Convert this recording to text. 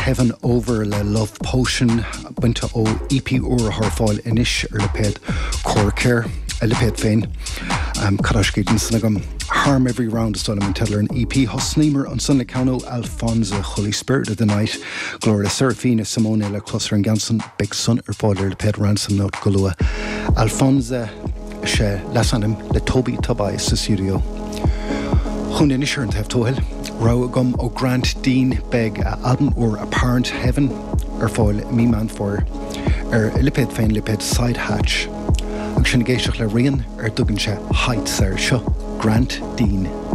Heaven Over le Love Potion bunta ó EP uair haar fáil inis le ped Corcare le ped féin Carashgate Snagam Harm Every Round Stolum and Teller an EP Hosnimer on Sunday Cano Alfonso Holy Spirit of the Night Gloria Serafina Simone le Cluster and Ganson Big Sun fáilir le ped Ransom Note Golua Alfonso she lasanim le Toby Tobai sa studio Chun inisir an tef tohil Rau gum o Grant Dean beg album or Apparent Heaven fáil me man for lipid féin lipid Side Hatch ag sin géisteach le rian dugann se Heights seo Grant Dean